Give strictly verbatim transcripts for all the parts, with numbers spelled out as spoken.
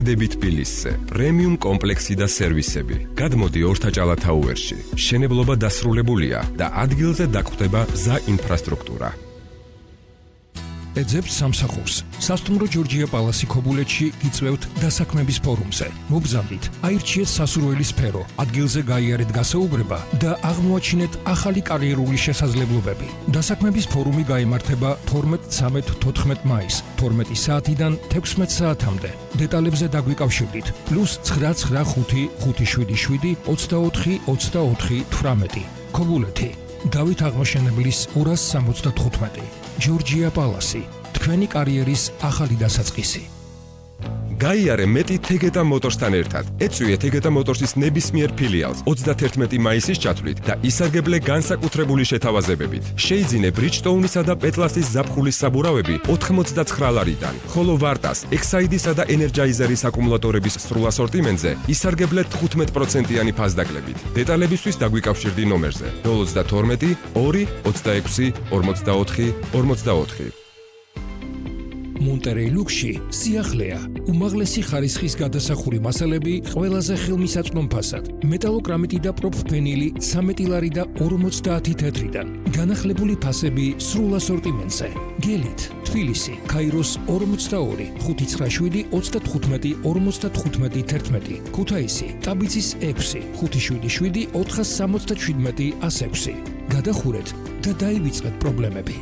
დებით თბილისზე, პრემიუმ კომპლექსი და სერვისები. გადმოდი ორთაჭალა თაუერში. მშენებლობა დასრულებულია და ადგილზე დაგვხვდება გზა ინფრასტრუქტურა. ეძებთ სამსახურს. სასტუმრო ჯორჯია პალასი ქობულეთში გიწვევთ დასაქმების ფორუმზე. მობრძანდით, აირჩიეთ სასურველი სფერო, ადგილზე გაიარეთ გასაუბრება და აღმოაჩინეთ ახალი კარიერული შესაძლებლობები. დასაქმების ფორუმი გაიმართება თორმეტ, ცამეტ, თოთხმეტ მაისს, თორმეტი საათიდან თექვსმეტ საათამდე. დეტალებზე დაგვიკავშირდით. პლუს ცხრა ცხრა ხუთი ხუთი შვიდი შვიდი ოცდაოთხი ოცდაოთხი თვრამეტი. ქობულეთი. დავით აღმაშენებლის ორას სამოცდათხუთმეტი. ჯორჯია პალასი. თქვენი კარიერის ახალი დასაწყისი. გაიარე მეტი თეგეტა მოტორსთან ერთად. ეწვიე თეგეტა მოტორსის ნებისმიერ ფილიალს ოცდათერთმეტი მაისის ჩათვლით და ისარგებლე განსაკუთრებული შეთავაზებებით. შეიძინე ბრიჯტოუნისა და პეტლასის ზაფხულის საბურავები ოთხმოცდაცხრა ლარიდან, ხოლო ვარტას, ექსაიდისა და ენერჯაიზერის აკუმულატორების სრულ ასორტიმენტზე ისარგებლე თხუთმეტ პროცენტიანი ფასდაკლებით. დეტალებისთვის დაგვიკავშირდი ნომერზე ნულ ოცდათორმეტი ორი ოცდაექვსი ორმოცდაოთხი ორმოცდაოთხი. მონტერეი ლუქსში სიახლეა. უმაღლესი ხარისხის გადასახური მასალები ყველაზე ხელმისაწვდომ ფასად. მეტალოკრამიტი და პროფფენილი ცამეტი ლარი და ორმოცდაათი თეთრიდან. განახლებული ფასები სრულ ასორტიმენტზე. გელით, თბილისი, ქაიროს ორმოცდაორი, ხუთი ცხრა შვიდი ოცდათხუთმეტი ორმოცდათხუთმეტი თერთმეტი. ქუთაისი, ტაბიძის ექვსი, ხუთი შვიდი შვიდი ოთხას სამოცდაშვიდმეტი ას ექვსი. გადახურეთ და დაივიწყეთ პრობლემები.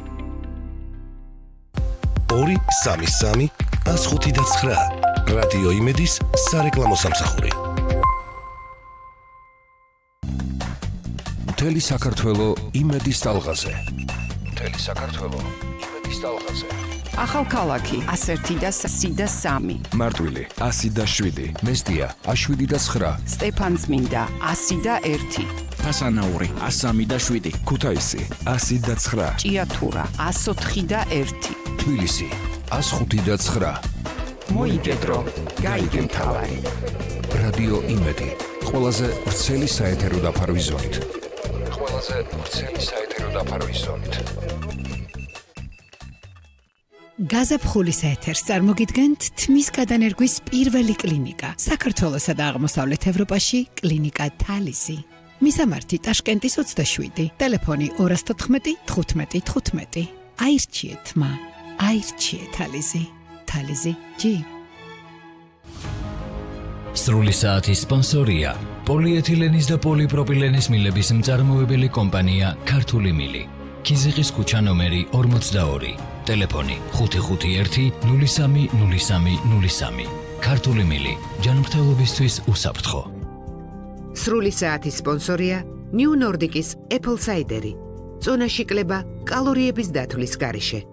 ორი სამი სამი ას ხუთი და ცხრა. რადიო იმედის სარეკლამო სამსახური. მთელი საქართველო იმედის ტალღაზე. მთელი საქართველო იმედის ტალღაზე. ახალქალაქი ას ერთი და სი და სამი. მარტვილი ასი და შვიდი. მესტია ას შვიდი და ცხრა. სტეფანწმინდა ასი და ერთი. ფასანაური ას სამი და შვიდი. ქუთაისი ასი და ცხრა. ჭიათურა ას ოთხი და ერთი. თბილისი ას ხუთი და ცხრა. მოიგედრო, გაიგე მთავარი. რადიო იმედი, ყველაზე ვრცელი საეთერო დაფარვის ზონით. ყველაზე ვრცელი საეთერო დაფარვის ზონით. გაზაფხულის ეთერს წარმოგიდგენთ თმის გადანერგვის პირველი კლინიკა. საქართველოსა და აღმოსავლეთ ევროპაში კლინიკა თალისი. მისამართი ტაშკენტის ოცდაშვიდი, ტელეფონი ორას თოთხმეტი თხუთმეტი თხუთმეტი. აირჩიეთ მა, აირჩიეთ თალისი. თალისი ჯი. სრული საათის სპონსორია პოლიეთილენის და პოლიპროპილენის მილების მწარმოებელი კომპანია ქართული მილი. ქიზიყის ქუჩა ნომერი ორმოცდაორი. ტელეფონი ხუთი ხუთი ერთი ნული სამი ნული სამი ნული სამი. ქართული მილი ჯანმრთელობისთვის უსაფრთხო. სრული საათის სპონსორია ნიუ ნორდიკის Apple Cider. წონაში კლება კალორიების დათვლის გარეშე.